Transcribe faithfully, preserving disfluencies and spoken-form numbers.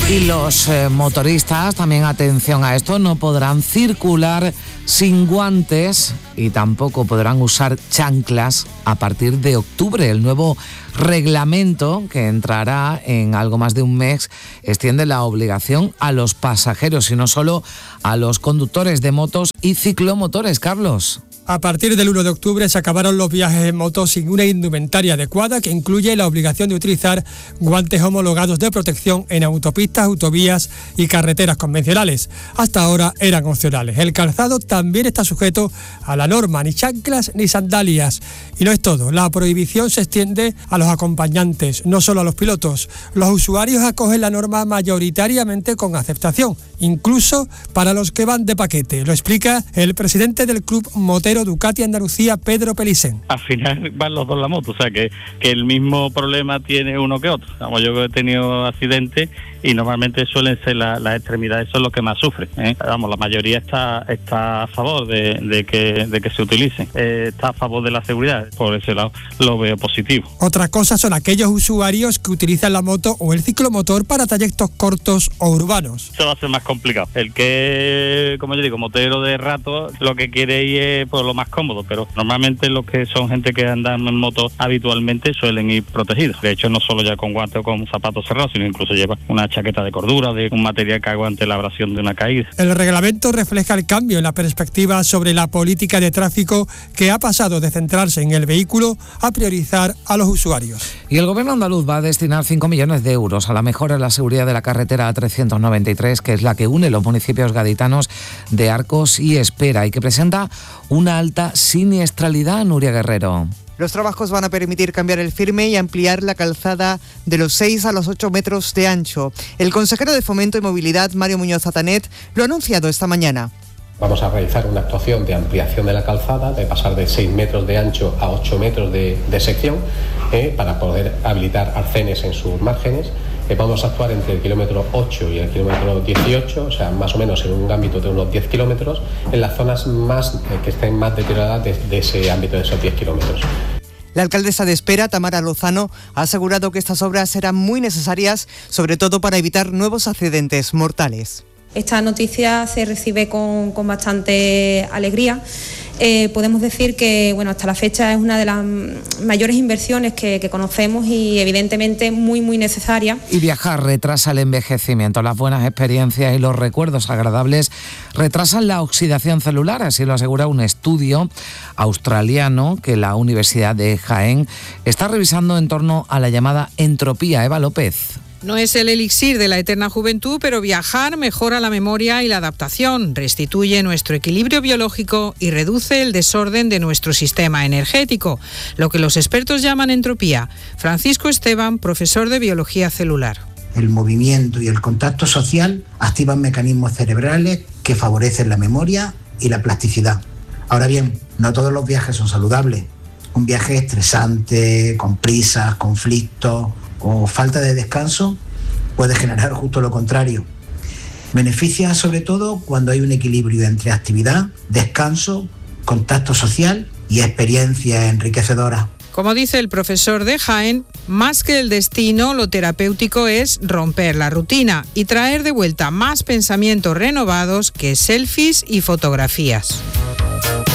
Y los eh, motoristas, también atención a esto, no podrán circular sin guantes y tampoco podrán usar chanclas a partir de octubre. El nuevo reglamento, que entrará en algo más de un mes, extiende la obligación a los pasajeros y no solo a los conductores de motos y ciclomotores. Carlos. A partir del uno de octubre se acabaron los viajes en moto sin una indumentaria adecuada que incluye la obligación de utilizar guantes homologados de protección en autopistas, autovías y carreteras convencionales. Hasta ahora eran opcionales. El calzado también está sujeto a la norma, ni chanclas ni sandalias. Y no es todo, la prohibición se extiende a los acompañantes, no solo a los pilotos. Los usuarios acogen la norma mayoritariamente con aceptación, incluso para los que van de paquete. Lo explica el presidente del Club Motero Ducati Andalucía, Pedro Pelicén. Al final van los dos en la moto, o sea que, que el mismo problema tiene uno que otro. Vamos, yo he tenido accidentes y normalmente suelen ser las la extremidades, son los que más sufren, ¿eh? Vamos, la mayoría está está a favor de, de que de que se utilicen, eh, está a favor de la seguridad, por ese lado lo veo positivo. Otra cosa son aquellos usuarios que utilizan la moto o el ciclomotor para trayectos cortos o urbanos. Eso va a ser más complicado. El que, como yo digo, motero de rato, lo que quiere ir es por lo más cómodo, pero normalmente los que son gente que andan en moto habitualmente suelen ir protegidos. De hecho, no solo ya con guantes o con zapatos cerrados, sino incluso lleva una chaqueta de cordura, de un material que aguante la abrasión de una caída. El reglamento refleja el cambio en la perspectiva sobre la política de tráfico, que ha pasado de centrarse en el vehículo a priorizar a los usuarios. Y el gobierno andaluz va a destinar cinco millones de euros a la mejora de la seguridad de la carretera A trescientos noventa y tres, que es la que une los municipios gaditanos de Arcos y Espera y que presenta una alta siniestralidad. Nuria Guerrero. Los trabajos van a permitir cambiar el firme y ampliar la calzada de los seis a los ocho metros de ancho. El consejero de Fomento y Movilidad, Mario Muñoz Atanet, lo ha anunciado esta mañana. Vamos a realizar una actuación de ampliación de la calzada, de pasar de seis metros de ancho a ocho metros de, de sección, eh, para poder habilitar arcenes en sus márgenes. Eh, vamos a actuar entre el kilómetro ocho y el kilómetro dieciocho, o sea, más o menos en un ámbito de unos diez kilómetros, en las zonas más eh, que estén más deterioradas de, de ese ámbito de esos diez kilómetros. La alcaldesa de Espera, Tamara Lozano, ha asegurado que estas obras serán muy necesarias, sobre todo para evitar nuevos accidentes mortales. Esta noticia se recibe con, con bastante alegría. Eh, podemos decir que bueno, hasta la fecha es una de las mayores inversiones que, que conocemos y evidentemente muy muy necesaria. Y viajar retrasa el envejecimiento. Las buenas experiencias y los recuerdos agradables retrasan la oxidación celular, así lo asegura un estudio australiano que la Universidad de Jaén está revisando en torno a la llamada entropía. Eva López. No es el elixir de la eterna juventud, pero viajar mejora la memoria y la adaptación, restituye nuestro equilibrio biológico y reduce el desorden de nuestro sistema energético, lo que los expertos llaman entropía. Francisco Esteban, profesor de biología celular. El movimiento y el contacto social activan mecanismos cerebrales que favorecen la memoria y la plasticidad. Ahora bien, no todos los viajes son saludables. Un viaje estresante, con prisas, conflictos o falta de descanso puede generar justo lo contrario. Beneficia sobre todo cuando hay un equilibrio entre actividad, descanso, contacto social y experiencia enriquecedora. Como dice el profesor de Jaén, más que el destino, lo terapéutico es romper la rutina y traer de vuelta más pensamientos renovados que selfies y fotografías.